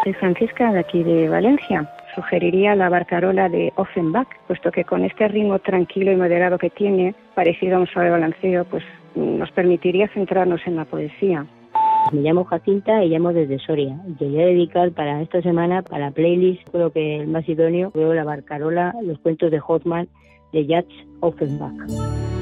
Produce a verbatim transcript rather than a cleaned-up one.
soy Francisca, de aquí de Valencia. Sugeriría la barcarola de Offenbach, puesto que con este ritmo tranquilo y moderado que tiene, parecido a un suave balanceo, pues nos permitiría centrarnos en la poesía. Me llamo Jacinta y llamo desde Soria. Y quería dedicar para esta semana, para la playlist, creo que el más idóneo, veo la barcarola, los cuentos de Hoffmann de Jacques Offenbach.